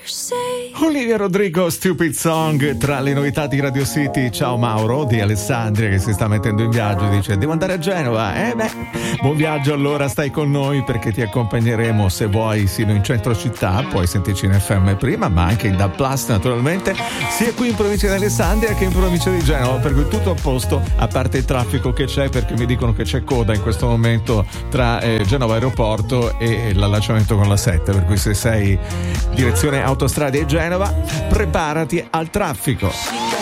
Olivia Rodrigo, Stupid Song, tra le novità di Radio City. Ciao Mauro di Alessandria che si sta mettendo in viaggio e dice devo andare a Genova. Buon viaggio, allora stai con noi perché ti accompagneremo se vuoi sino in centro città. Puoi sentirci in FM prima ma anche in DAB Plus naturalmente, sia qui in provincia di Alessandria che in provincia di Genova, per cui tutto a posto a parte il traffico che c'è, perché mi dicono che c'è coda in questo momento tra Genova Aeroporto e l'allacciamento con la 7, per cui se sei direzione autostrade e Genova preparati al traffico.